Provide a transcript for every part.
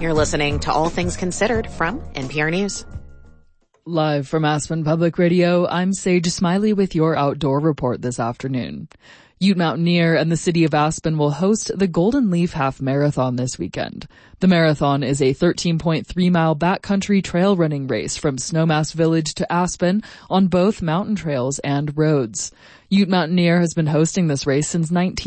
You're listening to All Things Considered from NPR News. Live from Aspen Public Radio, I'm Sage Smiley with your outdoor report this afternoon. Ute Mountaineer and the city of Aspen will host the Golden Leaf Half Marathon this weekend. The marathon is a 13.3-mile backcountry trail running race from Snowmass Village to Aspen on both mountain trails and roads. Ute Mountaineer has been hosting this race since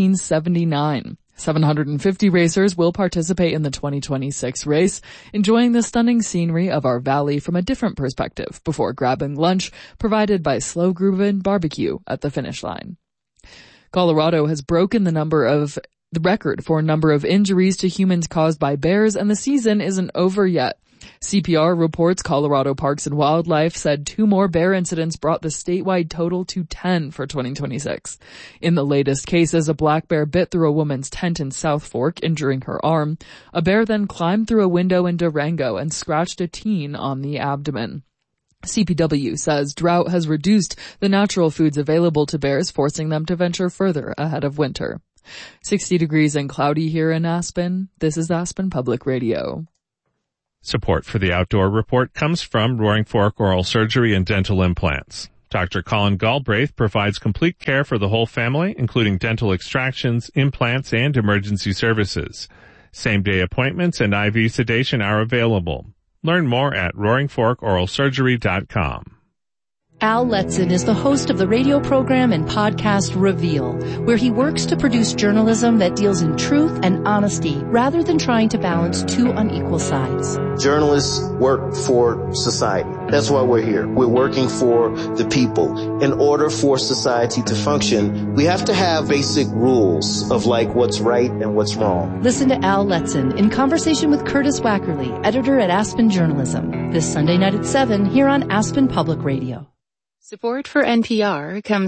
1979. 750 racers will participate in the 2026 race, enjoying the stunning scenery of our valley from a different perspective before grabbing lunch provided by Slow Groovin' Barbecue at the finish line. Colorado has broken the record for number of injuries to humans caused by bears, and the season isn't over yet. CPR reports Colorado Parks and Wildlife said 2 more bear incidents brought the statewide total to 10 for 2026. In the latest cases, a black bear bit through a woman's tent in South Fork, injuring her arm. A bear then climbed through a window in Durango and scratched a teen on the abdomen. CPW says drought has reduced the natural foods available to bears, forcing them to venture further ahead of winter. 60 degrees and cloudy here in Aspen. This is Aspen Public Radio. Support for the Outdoor Report comes from Roaring Fork Oral Surgery and Dental Implants. Dr. Colin Galbraith provides complete care for the whole family, including dental extractions, implants, and emergency services. Same-day appointments and IV sedation are available. Learn more at roaringforkoralsurgery.com. Al Letson is the host of the radio program and podcast Reveal, where he works to produce journalism that deals in truth and honesty rather than trying to balance 2 unequal sides. Journalists work for society. That's why we're here. We're working for the people. In order for society to function, we have to have basic rules of what's right and what's wrong. Listen to Al Letson in conversation with Curtis Wackerly, editor at Aspen Journalism, this Sunday night at 7 here on Aspen Public Radio. Support for NPR comes